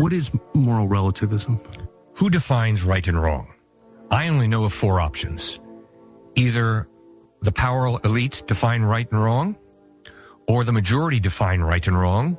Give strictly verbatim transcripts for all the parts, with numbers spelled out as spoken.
What is moral relativism? Who defines right and wrong? I only know of four options. Either the power elite define right and wrong, or the majority define right and wrong,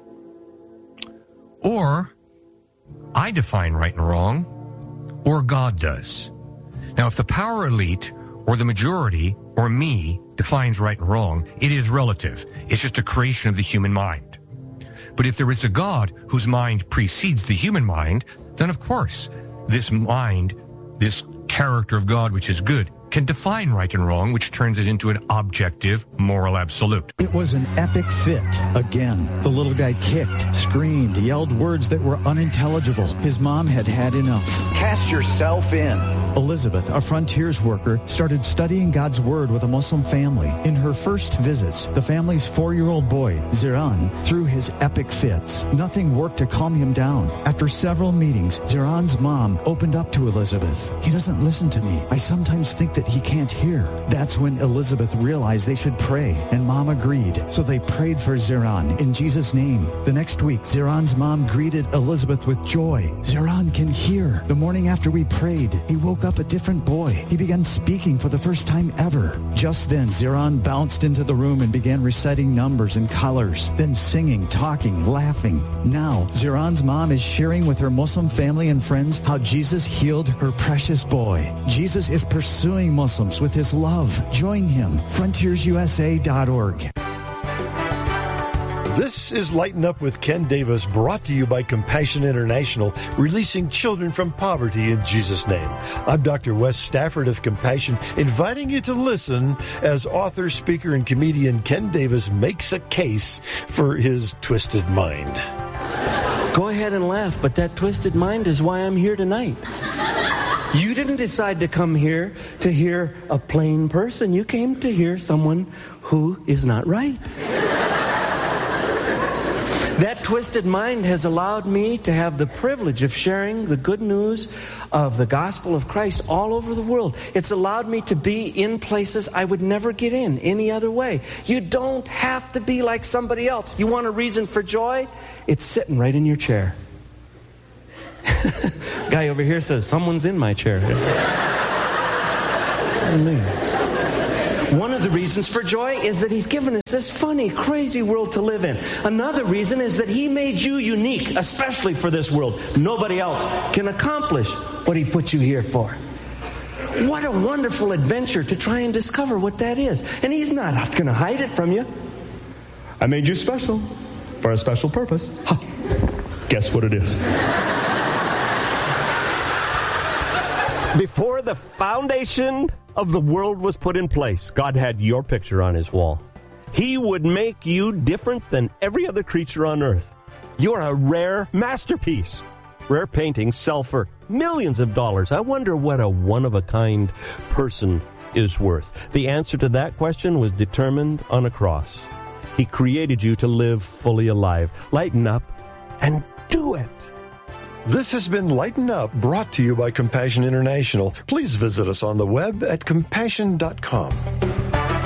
or I define right and wrong, or God does. Now, if the power elite or the majority or me defines right and wrong, it is relative. It's just a creation of the human mind. But if there is a God whose mind precedes the human mind, then of course, this mind, this character of God, which is good, can define right and wrong, which turns it into an objective moral absolute. It was an epic fit. Again, the little guy kicked, screamed, yelled words that were unintelligible. His mom had had enough. Cast yourself in. Elizabeth, a frontiers worker, started studying God's Word with a Muslim family. In her first visits, the family's four-year-old boy, Ziran, threw his epic fits. Nothing worked to calm him down. After several meetings, Ziran's mom opened up to Elizabeth. He doesn't listen to me. I sometimes think that he can't hear. That's when Elizabeth realized they should pray, and Mom agreed. So they prayed for Ziran in Jesus' name. The next week, Ziran's mom greeted Elizabeth with joy. Ziran can hear. The morning after we prayed, he woke up a different boy. He began speaking for the first time ever. Just then, Ziran bounced into the room and began reciting numbers and colors, then singing, talking, laughing. Now, Ziran's mom is sharing with her Muslim family and friends how Jesus healed her precious boy. Jesus is pursuing Muslims with his love. Join him. frontiers u s a dot org. This is Lighten Up with Ken Davis, brought to you by Compassion International, releasing children from poverty in Jesus' name. I'm Doctor Wes Stafford of Compassion, inviting you to listen as author, speaker, and comedian Ken Davis makes a case for his twisted mind. Go ahead and laugh, but that twisted mind is why I'm here tonight. You didn't decide to come here to hear a plain person. You came to hear someone who is not right. That twisted mind has allowed me to have the privilege of sharing the good news of the gospel of Christ all over the world. It's allowed me to be in places I would never get in any other way. You don't have to be like somebody else. You want a reason for joy? It's sitting right in your chair. Guy over here says, someone's in my chair. One of the reasons for joy is that he's given us this funny, crazy world to live in. Another reason is that he made you unique, especially for this world. Nobody else can accomplish what he put you here for. What a wonderful adventure to try and discover what that is. And he's not going to hide it from you. I made you special for a special purpose. Huh. Guess what it is? Before the foundation of the world was put in place, God had your picture on his wall. He would make you different than every other creature on earth. You're a rare masterpiece. Rare paintings sell for millions of dollars. I wonder what a one-of-a-kind person is worth. The answer to that question was determined on a cross. He created you to live fully alive. Lighten up and do it. This has been Lighten Up, brought to you by Compassion International. Please visit us on the web at compassion dot com.